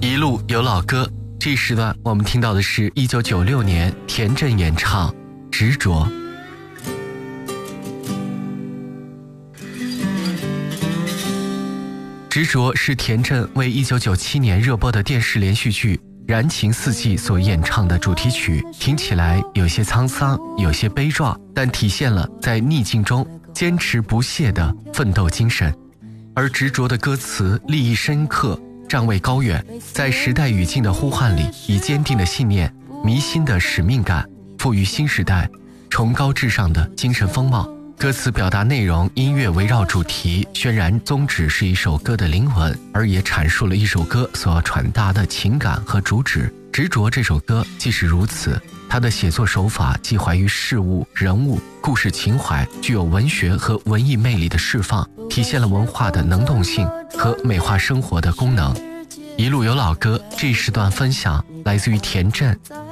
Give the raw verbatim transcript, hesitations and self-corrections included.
一路有老歌，这一时段我们听到的是一九九六年田震演唱《执着》。执着是田震为一九九七年热播的电视连续剧《燃情四季》所演唱的主题曲，听起来有些沧桑，有些悲壮，但体现了在逆境中坚持不懈的奋斗精神。而执着的歌词立意深刻，站位高远，在时代语境的呼唤里，以坚定的信念、迷心的使命感，赋予新时代崇高至上的精神风貌。歌词表达内容，音乐围绕主题，渲染宗旨是一首歌的灵魂，而也阐述了一首歌所传达的情感和主旨。执着这首歌既是如此，它的写作手法既怀于事物、人物、故事情怀，具有文学和文艺魅力的释放，体现了文化的能动性和美化生活的功能。一路有老歌这一时段分享来自于田震